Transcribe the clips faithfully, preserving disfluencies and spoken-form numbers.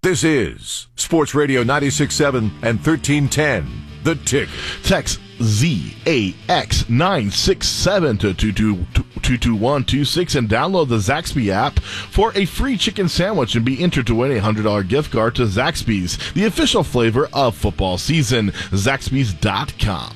This is Sports Radio ninety-six point seven and thirteen ten, The Ticket. Text Z A X nine six seven to two two one two six and download the Zaxby app for a free chicken sandwich and be entered to win a one hundred dollars gift card to Zaxby's, the official flavor of football season. Zaxby's dot com.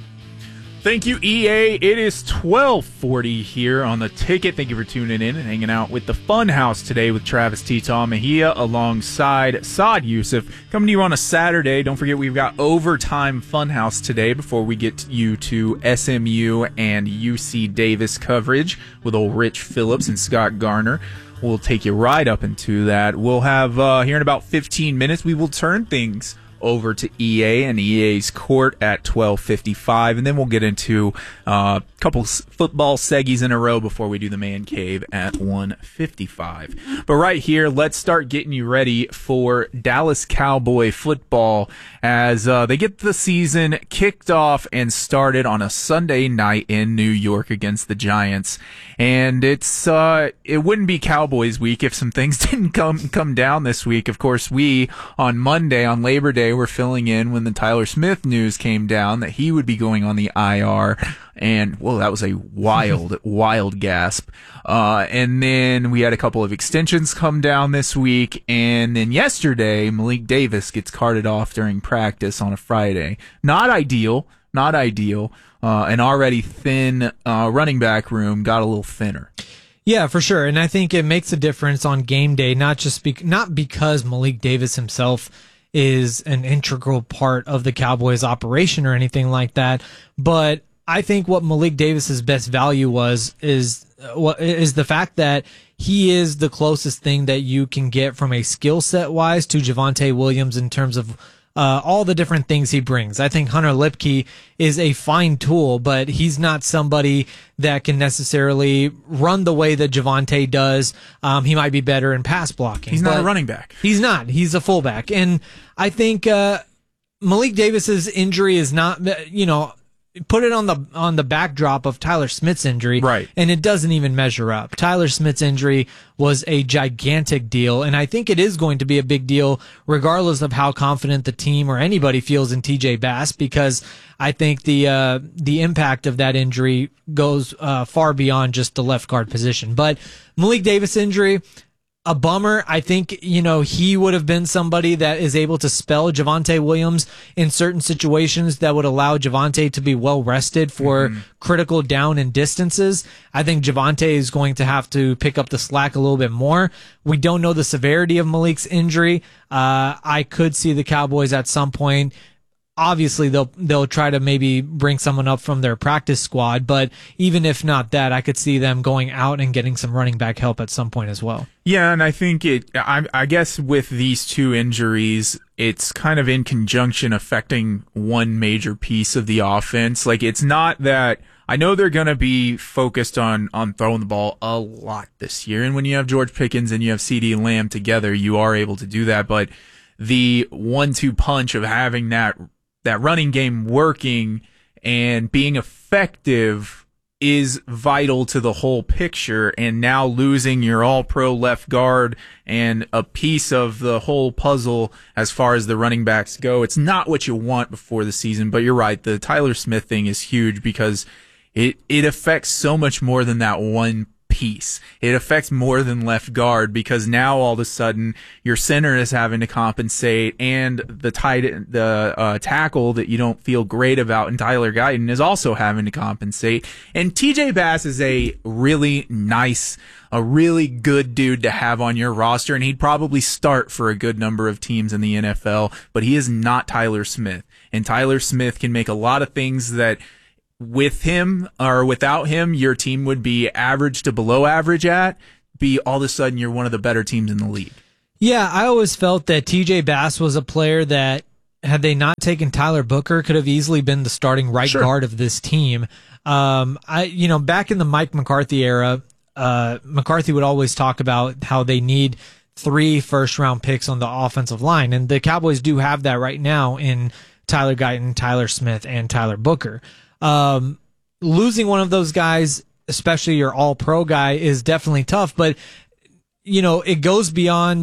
Thank you, E A. It is twelve forty here on The Ticket. Thank you for tuning in and hanging out with the Fun House today with Travis Tita Mejia alongside Saad Youssef. Coming to you on a Saturday. Don't forget we've got Overtime Fun House today before we get you to S M U and U C Davis coverage with old Rich Phillips and Scott Garner. We'll take you right up into that. We'll have, uh, here in about fifteen minutes, we will turn things over to E A and E A's court at twelve fifty-five, and then we'll get into uh, a couple football seggies in a row before we do the man cave at one fifty-five. But right here, let's start getting you ready for Dallas Cowboy football as uh, they get the season kicked off and started on a Sunday night in New York against the Giants. And it's uh, it wouldn't be Cowboys week if some things didn't come come down this week. Of course, we on Monday, on Labor Day, were filling in when the Tyler Smith news came down that he would be going on the I R. And, well, that was a wild, wild gasp. Uh, and then we had a couple of extensions come down this week. And then yesterday, Malik Davis gets carted off during practice on a Friday. Not ideal, not ideal. Uh, an already thin uh, running back room got a little thinner. Yeah, for sure. And I think it makes a difference on game day, not just be- not because Malik Davis himself is an integral part of the Cowboys operation or anything like that, but I think what Malik Davis's best value was is what is the fact that he is the closest thing that you can get from a skill set wise to Javonte Williams in terms of uh, all the different things he brings. I think Hunter Lipke is a fine tool, but he's not somebody that can necessarily run the way that Javonte does. Um, he might be better in pass blocking. He's not a running back. He's not. He's a fullback. And I think uh, Malik Davis's injury is not, you know, put it on the on the backdrop of Tyler Smith's injury, right? And it doesn't even measure up. Tyler Smith's injury was a gigantic deal, and I think it is going to be a big deal regardless of how confident the team or anybody feels in T J Bass, because I think the uh, the impact of that injury goes uh, far beyond just the left guard position. But Malik Davis injury, a bummer. I think, you know, he would have been somebody that is able to spell Javonte Williams in certain situations that would allow Javonte to be well rested for mm-hmm. critical down and distances. I think Javonte is going to have to pick up the slack a little bit more. We don't know the severity of Malik's injury. Uh, I could see the Cowboys at some point. Obviously, they'll they'll try to maybe bring someone up from their practice squad, but even if not that, I could see them going out and getting some running back help at some point as well. Yeah, and I think it. I, I guess with these two injuries, it's kind of in conjunction affecting one major piece of the offense. Like, it's not that. I know they're going to be focused on, on throwing the ball a lot this year, and when you have George Pickens and you have CeeDee Lamb together, you are able to do that. But the one two punch of having that that running game working and being effective is vital to the whole picture. And now losing your all-pro left guard and a piece of the whole puzzle as far as the running backs go, it's not what you want before the season. But you're right, the Tyler Smith thing is huge because it, it affects so much more than that one piece. It affects more than left guard because now all of a sudden your center is having to compensate, and the tight the uh, tackle that you don't feel great about in Tyler Guyton is also having to compensate. And T J Bass is a really nice, a really good dude to have on your roster, and he'd probably start for a good number of teams in the N F L, but he is not Tyler Smith. And Tyler Smith can make a lot of things that with him or without him, your team would be average to below average at, be all of a sudden you're one of the better teams in the league. Yeah, I always felt that T J Bass was a player that, had they not taken Tyler Booker, could have easily been the starting right sure. guard of this team. Um, I, you know, back in the Mike McCarthy era, uh, McCarthy would always talk about how they need three first round picks on the offensive line. And the Cowboys do have that right now in Tyler Guyton, Tyler Smith, and Tyler Booker. Um, losing one of those guys, especially your all-pro guy, is definitely tough, but, you know, it goes beyond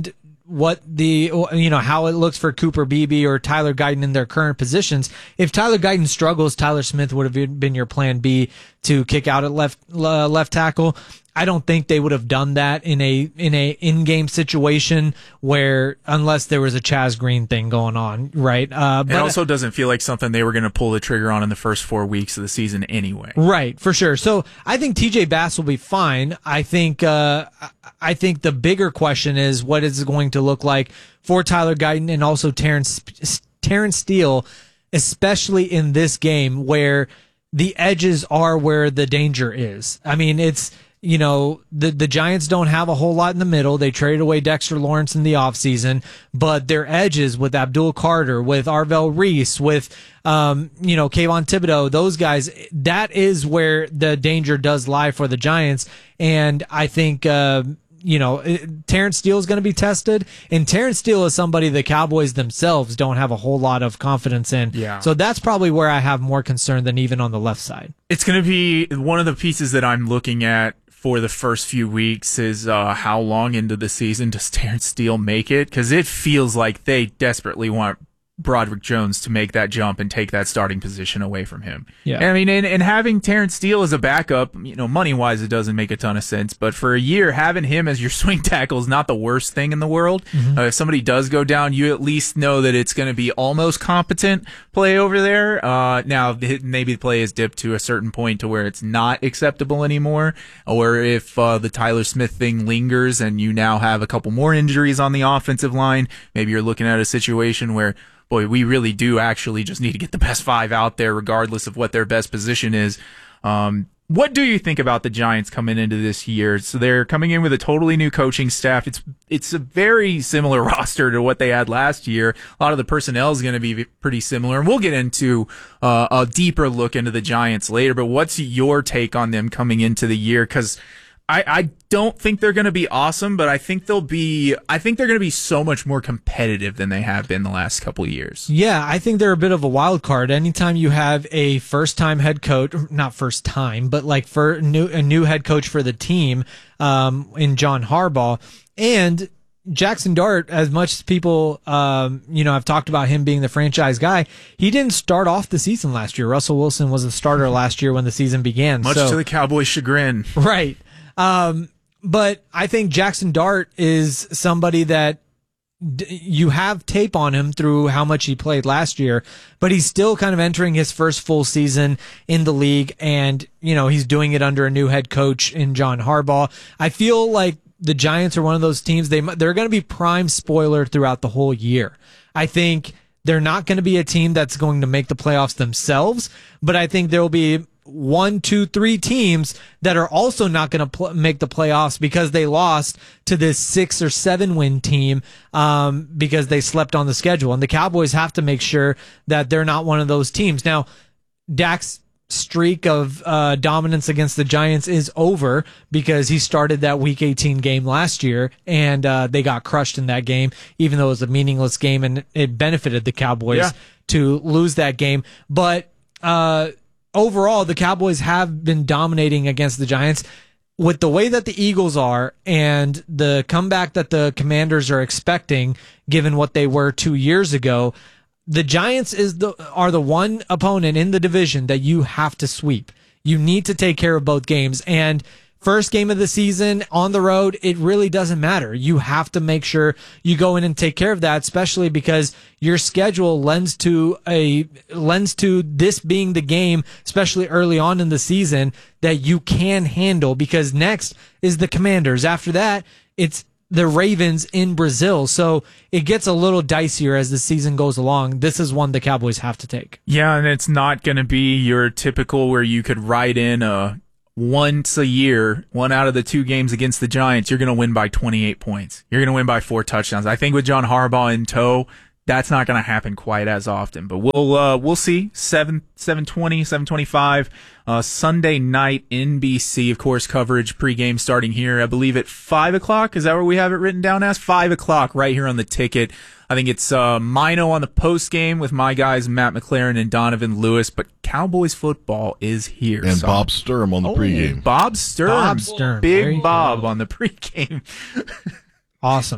what the, you know, how it looks for Cooper Beebe or Tyler Guyton in their current positions. If Tyler Guyton struggles, Tyler Smith would have been your plan B to kick out at left, uh, left tackle. I don't think they would have done that in a in a in-game situation where, unless there was a Chaz Green thing going on, right? Uh, but it also doesn't feel like something they were going to pull the trigger on in the first four weeks of the season anyway. Right, for sure. So I think T J Bass will be fine. I think uh, I think the bigger question is what is it going to look like for Tyler Guyton and also Terrence Terrence Steele, especially in this game where the edges are where the danger is. I mean, it's. You know, the the Giants don't have a whole lot in the middle. They traded away Dexter Lawrence in the offseason, but their edges with Abdul Carter, with Arvell Reese, with, um, you know, Kayvon Thibodeau, those guys, that is where the danger does lie for the Giants. And I think, uh, you know, Terrence Steele is going to be tested, and Terrence Steele is somebody the Cowboys themselves don't have a whole lot of confidence in. Yeah. So that's probably where I have more concern than even on the left side. It's going to be one of the pieces that I'm looking at for the first few weeks is uh, how long into the season does Terrence Steele make it? Because it feels like they desperately want Broderick Jones to make that jump and take that starting position away from him. Yeah. And I mean, and, and having Terrence Steele as a backup, you know, money-wise, it doesn't make a ton of sense. But for a year, having him as your swing tackle is not the worst thing in the world. Mm-hmm. Uh, if somebody does go down, you at least know that it's going to be almost competent play over there. Uh, now, maybe the play is dipped to a certain point to where it's not acceptable anymore. Or if uh, the Tyler Smith thing lingers and you now have a couple more injuries on the offensive line, maybe you're looking at a situation where, boy, we really do actually just need to get the best five out there regardless of what their best position is. Um, what do you think about the Giants coming into this year? So they're coming in with a totally new coaching staff. It's it's a very similar roster to what they had last year. A lot of the personnel is going to be pretty similar. And we'll get into uh, a deeper look into the Giants later. But what's your take on them coming into the year? Because I, I don't think they're going to be awesome, but I think they'll be. I think they're going to be so much more competitive than they have been the last couple of years. Yeah, I think they're a bit of a wild card. Anytime you have a first-time head coach, not first time, but like for new a new head coach for the team, um, in John Harbaugh and Jackson Dart, as much as people, um, you know, have talked about him being the franchise guy, he didn't start off the season last year. Russell Wilson was the starter last year when the season began. Much so, to the Cowboys' chagrin, right? Um, but I think Jackson Dart is somebody that d- you have tape on him through how much he played last year, but he's still kind of entering his first full season in the league, and, you know, he's doing it under a new head coach in John Harbaugh. I feel like the Giants are one of those teams, they, they're going to be prime spoiler throughout the whole year. I think they're not going to be a team that's going to make the playoffs themselves, but I think there will be one, two, three teams that are also not going to pl- make the playoffs because they lost to this six or seven win team um, because they slept on the schedule. And the Cowboys have to make sure that they're not one of those teams. Now, Dak's streak of uh, dominance against the Giants is over because he started that Week eighteen game last year, and uh, they got crushed in that game, even though it was a meaningless game, and it benefited the Cowboys yeah. to lose that game. But uh overall, the Cowboys have been dominating against the Giants. With the way that the Eagles are and the comeback that the Commanders are expecting, given what they were two years ago, the Giants is the are the one opponent in the division that you have to sweep. You need to take care of both games. And first game of the season on the road, it really doesn't matter. You have to make sure you go in and take care of that, especially because your schedule lends to a lends to this being the game, especially early on in the season, that you can handle, because next is the Commanders. After that, it's the Ravens in Brazil. So it gets a little dicier as the season goes along. This is one the Cowboys have to take. Yeah, and it's not going to be your typical where you could write in a once a year, one out of the two games against the Giants, you're going to win by twenty-eight points. You're going to win by four touchdowns. I think with John Harbaugh in tow, that's not going to happen quite as often. But we'll uh, we'll see. seven, seven twenty, seven twenty-five, uh, Sunday night, N B C, of course, coverage pregame starting here, I believe at five o'clock. Is that where we have it written down as? five o'clock right here on the ticket. I think it's uh, Mino on the post game with my guys Matt McLaren and Donovan Lewis, but Cowboys football is here. And so. Bob Sturm on the oh, pregame. Bob Sturm. Bob Sturm. Big Bob on the pregame. Awesome.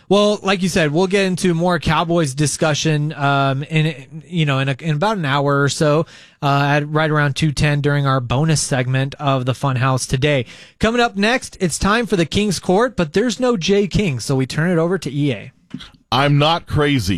Well, like you said, we'll get into more Cowboys discussion um, in you know in, a, in about an hour or so, uh, at right around two ten during our bonus segment of the Funhouse today. Coming up next, it's time for the King's Court, but there's no Jay King, so we turn it over to E A. I'm not crazy.